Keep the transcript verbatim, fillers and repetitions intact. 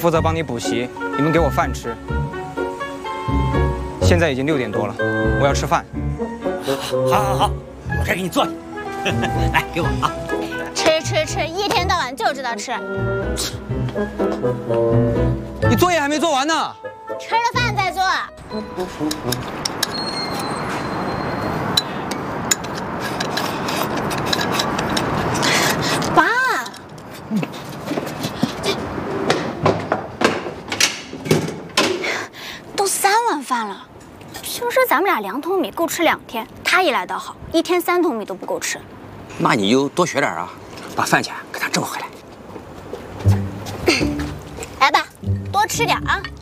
负责帮你补习，你们给我饭吃。现在已经六点多了，我要吃饭。 好，好，好，我这给你做。来，给我啊！ 吃吃吃，一天到晚就知道吃。 你作业还没做完呢。 吃了饭再做。爸，都三碗饭了。平时咱们俩两桶米够吃两天，他一来倒好，一天三桶米都不够吃。 那你就多学点啊，把饭钱给他挣回来。 来吧，多吃点啊。